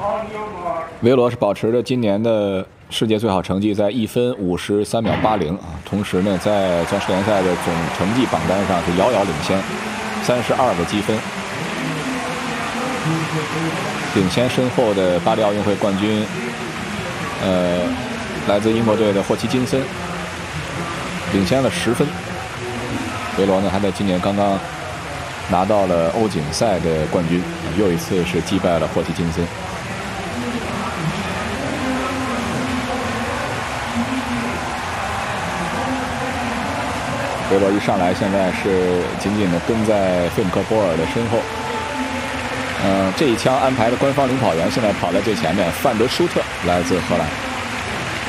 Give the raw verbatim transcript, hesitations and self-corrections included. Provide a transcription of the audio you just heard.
维罗是保持着今年的世界最好成绩，在一分五十三秒八零啊，同时呢，在钻石联赛的总成绩榜单上是遥遥领先，三十二个积分，领先身后的巴黎奥运会冠军，呃，来自英国队的霍奇金森，领先了十分。维罗呢，还在今年刚刚拿到了欧锦赛的冠军，又一次是击败了霍奇金森。维罗一上来，现在是紧紧的跟在费姆克波尔的身后。嗯、呃，这一枪安排的官方领跑员现在跑在最前面，范德舒特来自荷兰。